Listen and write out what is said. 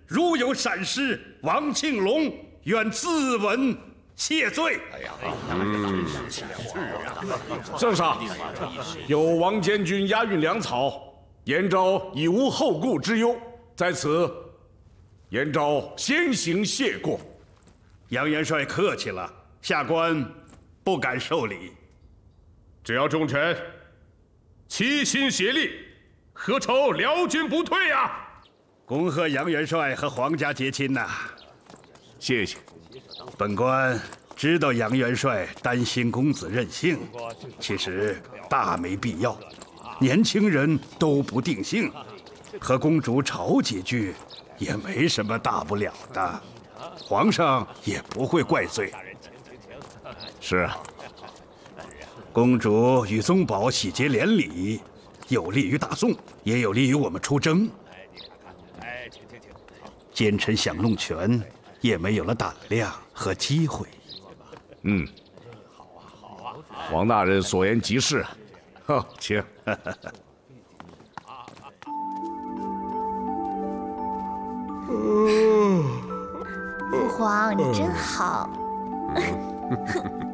如有闪失，王庆龙愿自刎谢罪。 圣上，有王监军押运粮草，延昭已无后顾之忧，在此，延昭先行谢过。 杨元帅客气了，下官不敢受礼。 只要众臣齐心协力，何愁辽军不退呀？ 恭贺杨元帅和皇家结亲呐！ 谢谢。 本官知道杨元帅担心公子任性，其实大没必要。年轻人都不定性，和公主吵几句也没什么大不了的，皇上也不会怪罪。 是啊， 公主与宗保喜结连理，有利于大宋，也有利于我们出征。奸臣想弄权，也没有了胆量和机会。 王大人所言极是。好，请。 父皇，你真好。